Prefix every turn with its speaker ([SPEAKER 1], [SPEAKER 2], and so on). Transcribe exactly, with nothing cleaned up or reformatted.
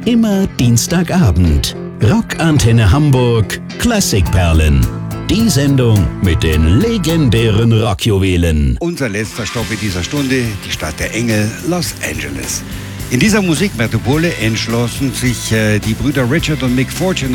[SPEAKER 1] Immer Dienstagabend. Rockantenne Hamburg Klassikperlen. Die Sendung mit den legendären Rockjuwelen.
[SPEAKER 2] Unser letzter Stopp in dieser Stunde, die Stadt der Engel, Los Angeles. In dieser Musikmetropole entschlossen sich äh, die Brüder Richard und Mick Fortune